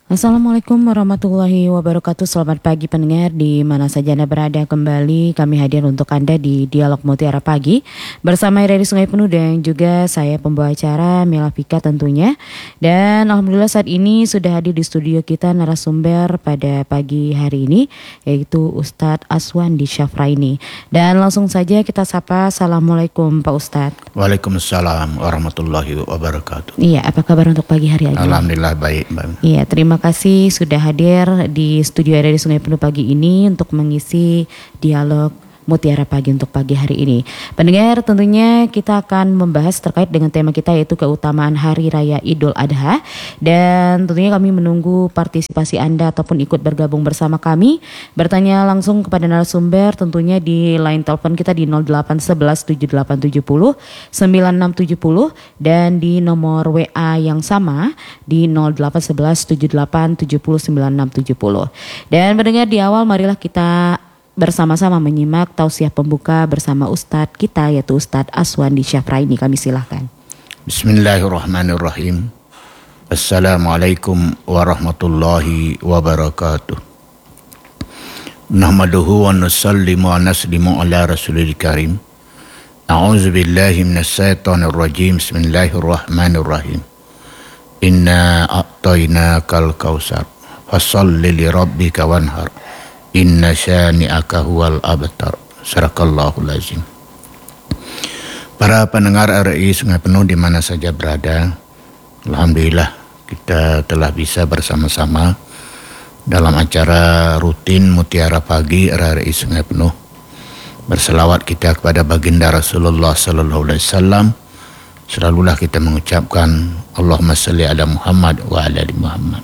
Assalamualaikum warahmatullahi wabarakatuh. Selamat pagi pendengar di mana saja Anda berada. Kembali kami hadir untuk Anda di Dialog Mutiara Pagi bersama Riri Sungai Penuh dan juga saya pembawa acara Mela Vika tentunya. Dan alhamdulillah saat ini sudah hadir di studio kita narasumber pada pagi hari ini yaitu Ustadz Aswandi Syafraini. Dan langsung saja kita sapa. Assalamualaikum Pak Ustadz. Waalaikumsalam warahmatullahi wabarakatuh. Iya, apa kabar untuk pagi hari ini? Alhamdulillah baik, Mbak. Iya, terima kasih sudah hadir di studio RRI Sungai Penuh pagi ini untuk mengisi dialog Mutiara Pagi untuk pagi hari ini. Pendengar, tentunya kita akan membahas terkait dengan tema kita yaitu keutamaan Hari Raya Idul Adha. Dan tentunya kami menunggu partisipasi Anda ataupun ikut bergabung bersama kami. Bertanya langsung kepada narasumber tentunya di line telepon kita di 0811 7870 9670 dan di nomor WA yang sama di 0811 7870 9670. Dan pendengar, di awal marilah kita bersama-sama menyimak tausiah pembuka bersama Ustadz kita yaitu Ustadz Aswandi Syafraini. Kami silahkan. Bismillahirrahmanirrahim. Assalamualaikum warahmatullahi wabarakatuh. Nahmaduhu wa nusallimu wa naslimu ala rasulil karim. A'udzu billahi minas syaitonir rajim. Bismillahirrahmanirrahim. Inna a'tainakal kautsar fasholli li rabbika wanhar. Inna syani'aka huwal abtar. Sadaqallahul azim. Para pendengar RRI Sungai Penuh di mana saja berada, alhamdulillah kita telah bisa bersama-sama dalam acara rutin Mutiara Pagi RRI Sungai Penuh. Berselawat kita kepada baginda Rasulullah sallallahu alaihi wasallam. Selalulah kita mengucapkan Allahumma shalli ala Muhammad wa ala ali Muhammad.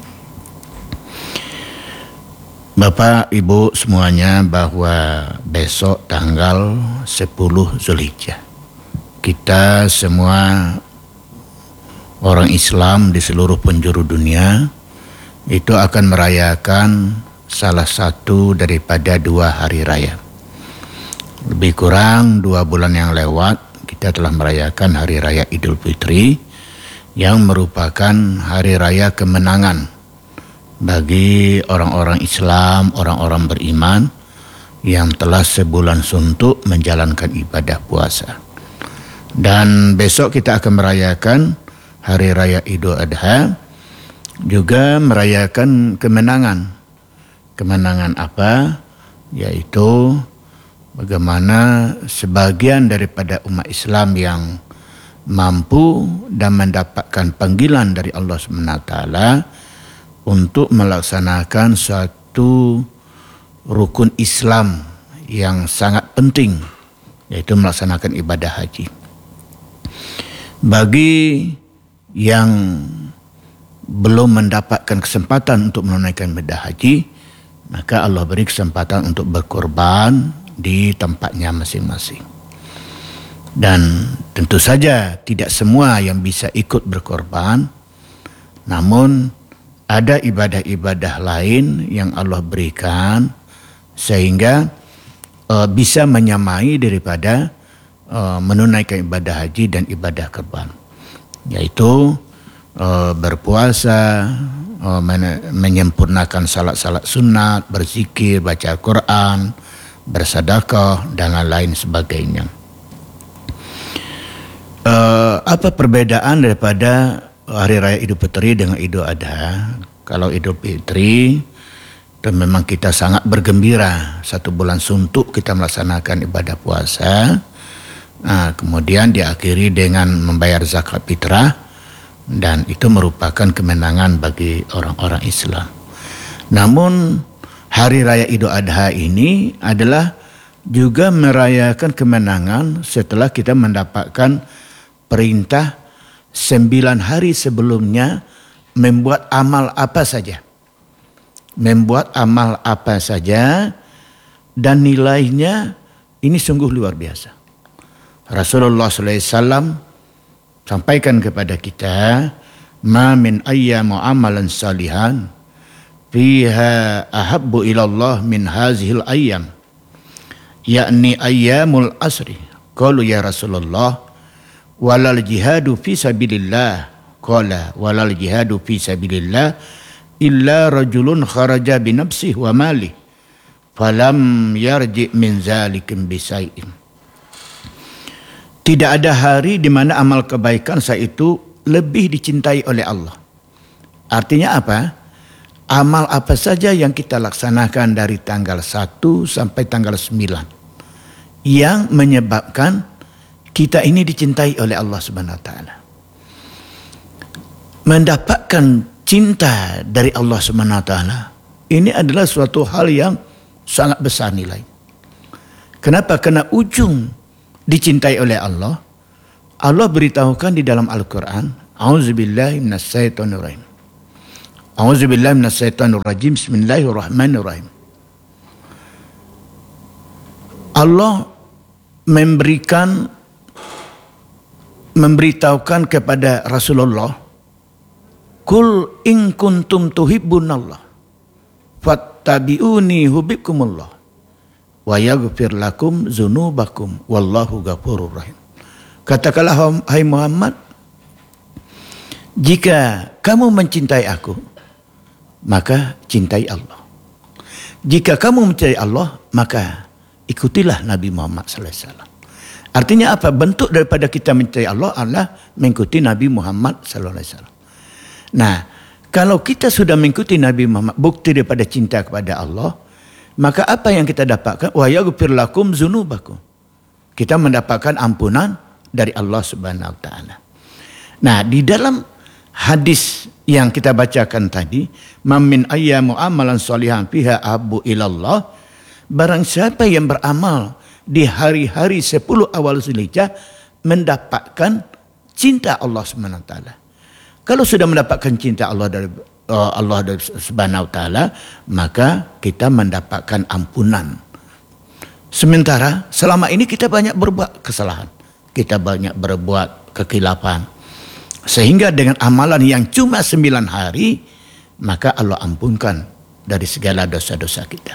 Bapak, Ibu semuanya, bahwa besok tanggal 10 Zulhijjah kita semua orang Islam di seluruh penjuru dunia itu akan merayakan salah satu daripada 2 hari raya. Lebih kurang 2 bulan yang lewat kita telah merayakan Hari Raya Idul Fitri yang merupakan hari raya kemenangan bagi orang-orang Islam, orang-orang beriman yang telah sebulan suntuk menjalankan ibadah puasa. Dan besok kita akan merayakan Hari Raya Idul Adha, juga merayakan kemenangan. Kemenangan apa? Yaitu bagaimana sebagian daripada umat Islam yang mampu dan mendapatkan panggilan dari Allah SWT untuk melaksanakan suatu rukun Islam yang sangat penting, yaitu melaksanakan ibadah haji. Bagi yang belum mendapatkan kesempatan untuk menunaikan ibadah haji, maka Allah beri kesempatan untuk berkorban di tempatnya masing-masing. Dan tentu saja tidak semua yang bisa ikut berkorban, namun ada ibadah-ibadah lain yang Allah berikan sehingga bisa menyamai daripada menunaikan ibadah haji dan ibadah kurban, yaitu berpuasa, menyempurnakan salat-salat sunat, berzikir, baca Al-Quran, bersedekah dan lain sebagainya. Apa perbedaan daripada Hari Raya Idul Fitri dengan Idul Adha? Kalau Idul Fitri itu memang kita sangat bergembira, 1 bulan suntuk kita melaksanakan ibadah puasa. Kemudian diakhiri dengan membayar zakat fitrah, dan itu merupakan kemenangan bagi orang-orang Islam. Namun Hari Raya Idul Adha ini adalah juga merayakan kemenangan setelah kita mendapatkan perintah 9 hari sebelumnya membuat amal apa saja. Membuat amal apa saja, dan nilainya ini sungguh luar biasa. Rasulullah SAW sampaikan kepada kita, ma min ayyamu amalan salihan fiha ahabbu ilallah min hazihil ayyam, yakni ayyamul asri. Qalu ya Rasulullah, walal jihadu fi sabilillah. Qala walal jihadu fi sabilillah illa rajulun kharaja bi nafsihi wa malihi falam yarji min zalikin bisai'in. Tidak ada hari di mana amal kebaikan saya itu lebih dicintai oleh Allah. Artinya apa? Amal apa saja yang kita laksanakan dari tanggal 1 sampai tanggal 9 yang menyebabkan kita ini dicintai oleh Allah Subhanahu wa taala. Mendapatkan cinta dari Allah Subhanahu wa taala ini adalah suatu hal yang sangat besar nilai. Kenapa? Karena ujung dicintai oleh Allah. Allah beritahukan di dalam Al-Quran, A'udzubillahi minasyaitonirrajim. A'udzubillahi minasyaitonirrajim. Bismillahirrahmanirrahim. Allah memberitahukan kepada Rasulullah, Kul in kuntum tuhibbunallah fattabi'uni hubibkumullah wa yaghfir lakum dzunubakum wallahu ghafurur rahim. Katakanlah hai Muhammad, jika kamu mencintai aku, maka cintai Allah. Jika kamu mencintai Allah, maka ikutilah Nabi Muhammad sallallahu alaihi wasallam. Artinya apa? Bentuk daripada kita mencintai Allah adalah mengikuti Nabi Muhammad sallallahu alaihi wasallam. Nah, kalau kita sudah mengikuti Nabi Muhammad, bukti daripada cinta kepada Allah, maka apa yang kita dapatkan? Wa yaghfir lakum dzunubakum. Kita mendapatkan ampunan dari Allah Subhanahu wa taala. Nah, di dalam hadis yang kita bacakan tadi, "Man min ayyamu amalan sholihan fiha ahabbu ilallah." Barang siapa yang beramal di hari-hari 10 awal Zulhijjah mendapatkan cinta Allah Subhanahu wa taala. Kalau sudah mendapatkan cinta Allah dari Allah Subhanahu wa taala, maka kita mendapatkan ampunan. Sementara selama ini kita banyak berbuat kesalahan, kita banyak berbuat kekhilafan, sehingga dengan amalan yang cuma 9 hari, maka Allah ampunkan dari segala dosa-dosa kita.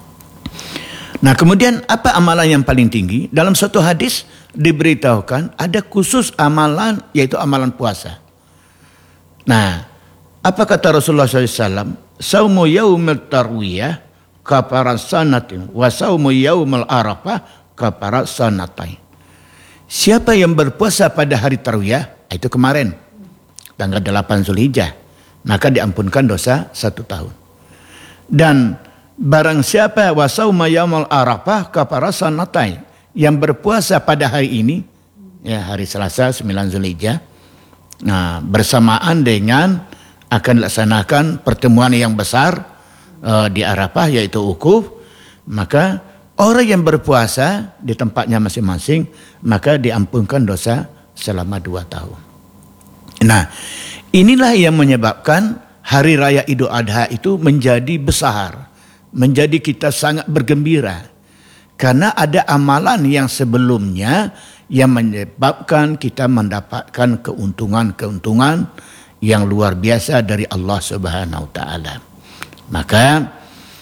Nah, kemudian apa amalan yang paling tinggi? Dalam suatu hadis diberitahukan ada khusus amalan, yaitu amalan puasa. Nah, apa kata Rasulullah SAW? Saumu yaumil tarwiyah kafarat sanatin wa saumu yaumil arafah kafarat sanatain. Siapa yang berpuasa pada hari tarwiyah, itu kemarin, tanggal 8 Zulhijjah, maka diampunkan dosa 1 tahun. Dan barang siapa wa sauma yaumil arafah kafarat sanatain, yang berpuasa pada hari ini, ya hari Selasa 9 Zulhijjah, nah, bersamaan dengan akan dilaksanakan pertemuan yang besar di Arafah, yaitu Wukuf, maka orang yang berpuasa di tempatnya masing-masing, maka diampunkan dosa selama 2 tahun. Nah, inilah yang menyebabkan hari raya Idul Adha itu menjadi besar, menjadi kita sangat bergembira, karena ada amalan yang sebelumnya yang menyebabkan kita mendapatkan keuntungan-keuntungan yang luar biasa dari Allah Subhanahu wa taala. Maka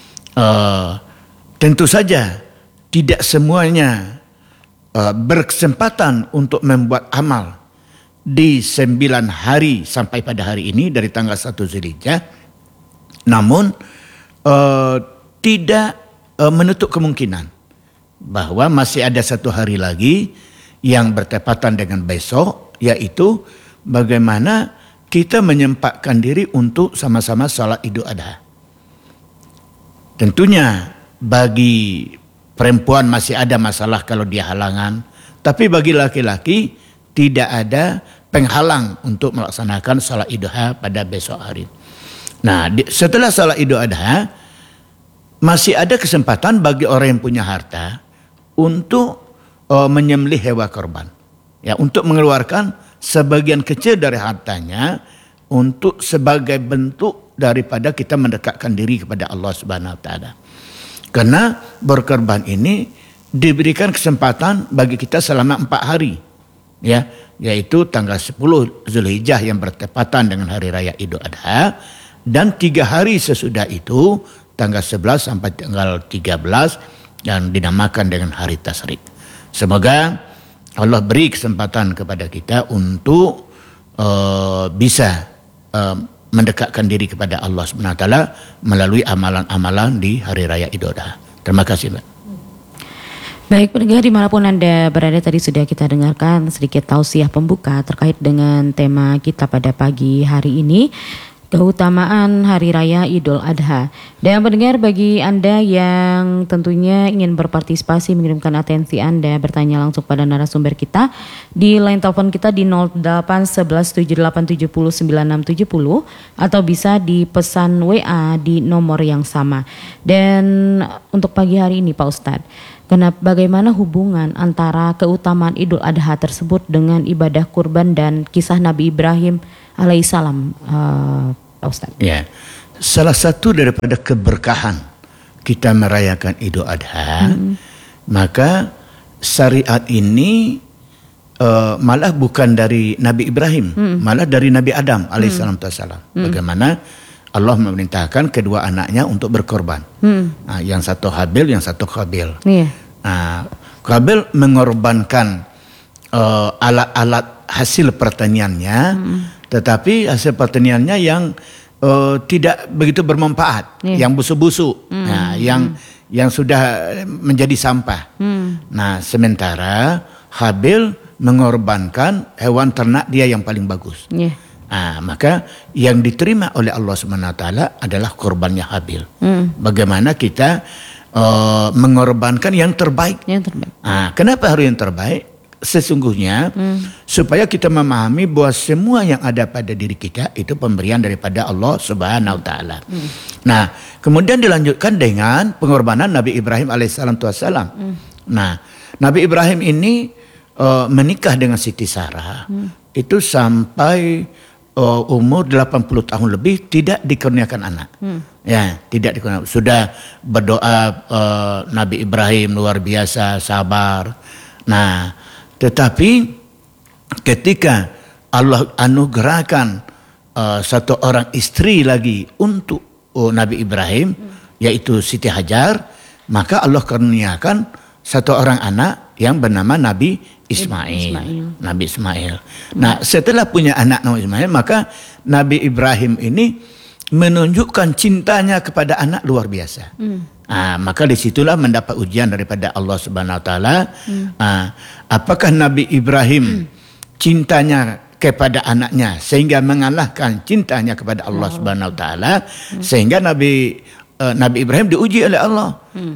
tentu saja tidak semuanya berkesempatan untuk membuat amal di 9 hari sampai pada hari ini dari tanggal 1 Zulhijjah. Namun tidak menutup kemungkinan bahwa masih ada 1 hari lagi yang bertepatan dengan besok, yaitu bagaimana kita menyempatkan diri untuk sama-sama salat Idul Adha. Tentunya bagi perempuan masih ada masalah kalau dia halangan, tapi bagi laki-laki tidak ada penghalang untuk melaksanakan salat Idul Adha pada besok hari. Nah, setelah salat Idul Adha masih ada kesempatan bagi orang yang punya harta untuk menyembelih hewan korban, ya, untuk mengeluarkan sebagian kecil dari hartanya untuk sebagai bentuk daripada kita mendekatkan diri kepada Allah Subhanahu wa taala. Karena berkorban ini diberikan kesempatan bagi kita selama 4 hari, ya, yaitu tanggal 10 Zulhijjah yang bertepatan dengan hari raya Idul Adha, dan 3 hari sesudah itu tanggal 11 sampai tanggal 13 yang dinamakan dengan hari Tasyrik. Semoga Allah beri kesempatan kepada kita untuk bisa mendekatkan diri kepada Allah Subhanahu Wa Taala melalui amalan-amalan di hari raya Idul Adha. Terima kasih, Mbak. Baik pendengar dimanapun Anda berada, tadi sudah kita dengarkan sedikit tausiah pembuka terkait dengan tema kita pada pagi hari ini, keutamaan Hari Raya Idul Adha. Dan pendengar, bagi Anda yang tentunya ingin berpartisipasi, mengirimkan atensi Anda, bertanya langsung pada narasumber kita di line telepon kita di 081178709670 atau bisa di pesan WA di nomor yang sama. Dan untuk pagi hari ini Pak Ustadz, bagaimana hubungan antara keutamaan Idul Adha tersebut dengan ibadah kurban dan kisah Nabi Ibrahim alaihissalam, Pak Ustaz? Ya, salah satu daripada keberkahan kita merayakan Idul Adha, maka syariat ini malah bukan dari Nabi Ibrahim, malah dari Nabi Adam alaihissalam. Bagaimana Allah memerintahkan kedua anaknya untuk berkorban. Yang satu Habil, yang satu Qabil. Qabil mengorbankan alat-alat hasil pertaniannya, tetapi hasil pertaniannya yang tidak begitu bermanfaat, yang busuk-busuk, yang sudah menjadi sampah. Nah, sementara Habil mengorbankan hewan ternak dia yang paling bagus. Maka yang diterima oleh Allah SWT adalah korbannya Habil. Bagaimana kita mengorbankan yang terbaik. Kenapa harus yang terbaik? Sesungguhnya supaya kita memahami bahwa semua yang ada pada diri kita itu pemberian daripada Allah Subhanahu Wa Taala. Nah, kemudian dilanjutkan dengan pengorbanan Nabi Ibrahim alaihissalam. Nah, Nabi Ibrahim ini menikah dengan Siti Sarah itu sampai umur 80 tahun lebih tidak dikurniakan anak. Ya, tidak dikurniakan. Sudah berdoa Nabi Ibrahim luar biasa sabar. Nah, tetapi ketika Allah anugerahkan satu orang istri lagi untuk Nabi Ibrahim, yaitu Siti Hajar, maka Allah kurniakan satu orang anak yang bernama Nabi Ismail. Nabi Ismail. Nah, setelah punya anak Nabi Ismail, maka Nabi Ibrahim ini menunjukkan cintanya kepada anak luar biasa. Maka disitulah mendapat ujian daripada Allah Subhanahu Wa Taala. Apakah Nabi Ibrahim cintanya kepada anaknya sehingga mengalahkan cintanya kepada Allah Subhanahu Wa Taala, sehingga Nabi Ibrahim diuji oleh Allah.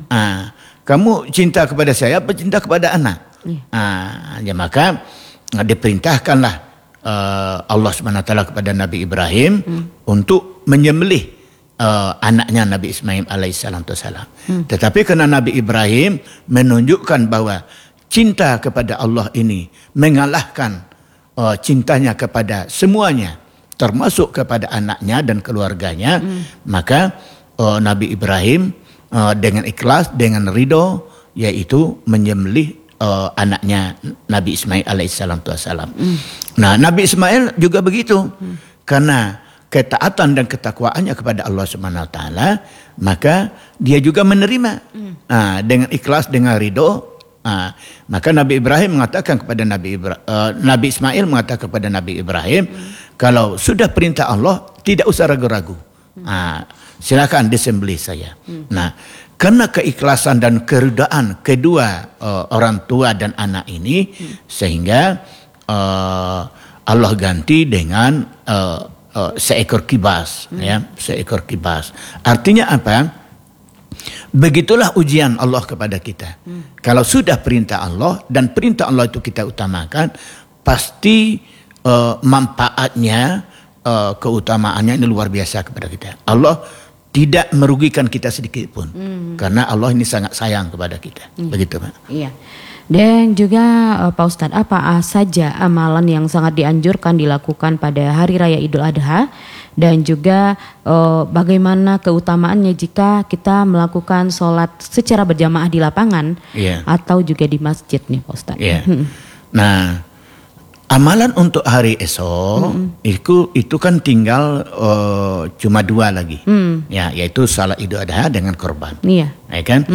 Kamu cinta kepada saya apa cinta kepada anak? Maka diperintahkanlah Allah SWT kepada Nabi Ibrahim untuk menyembelih anaknya Nabi Ismail alaihissalam. Tetapi karena Nabi Ibrahim menunjukkan bahwa cinta kepada Allah ini mengalahkan cintanya kepada semuanya, termasuk kepada anaknya dan keluarganya, maka Nabi Ibrahim dengan ikhlas, dengan ridho, yaitu menyembelih anaknya Nabi Ismail alaihissalam. Nah, Nabi Ismail juga begitu. Karena ketaatan dan ketakwaannya kepada Allah Subhanahu Wa Taala, maka dia juga menerima dengan ikhlas, dengan ridho. Maka Nabi Ibrahim mengatakan kepada Nabi Ismail mengatakan kepada Nabi Ibrahim, kalau sudah perintah Allah tidak usah ragu-ragu. Silakan disembelih saya. Nah, karena keikhlasan dan keridaan kedua orang tua dan anak ini, sehingga Allah ganti dengan seekor kibas, seekor kibas. Artinya apa? Begitulah ujian Allah kepada kita. Kalau sudah perintah Allah dan perintah Allah itu kita utamakan, pasti manfaatnya, keutamaannya ini luar biasa kepada kita. Allah tidak merugikan kita sedikit pun, karena Allah ini sangat sayang kepada kita. Begitu, Pak. Iya. Dan juga Pak Ustadz, apa saja amalan yang sangat dianjurkan dilakukan pada Hari Raya Idul Adha, dan juga bagaimana keutamaannya jika kita melakukan sholat secara berjamaah di lapangan atau juga di masjid nih, Pak Ustadz. Nah, amalan untuk hari esok itu kan tinggal cuma 2 lagi, yaitu salat Idul Adha dengan korban, ya kan?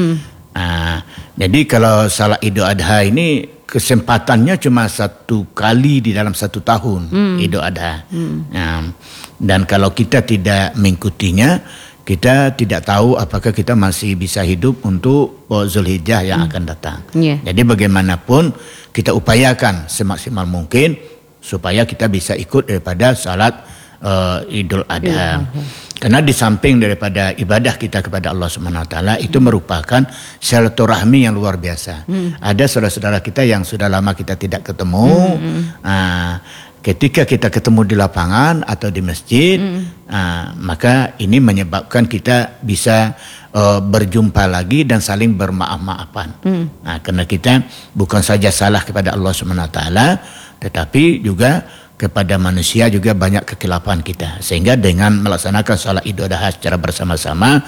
Jadi kalau salat Idul Adha ini kesempatannya cuma 1 kali di dalam 1 tahun, Idul Adha. Dan kalau kita tidak mengikutinya, kita tidak tahu apakah kita masih bisa hidup untuk Zulhijjah yang akan datang. Jadi bagaimanapun kita upayakan semaksimal mungkin supaya kita bisa ikut daripada salat Idul Adha. Karena di samping daripada ibadah kita kepada Allah Subhanahu wa taala itu merupakan silaturahmi yang luar biasa. Ada saudara-saudara kita yang sudah lama kita tidak ketemu. Ketika kita ketemu di lapangan atau di masjid, maka ini menyebabkan kita bisa berjumpa lagi dan saling bermaaf-maafan. Karena kita bukan saja salah kepada Allah Subhanahu wa taala, tetapi juga kepada manusia juga banyak kekilapan kita. Sehingga dengan melaksanakan salat Idul Adha secara bersama-sama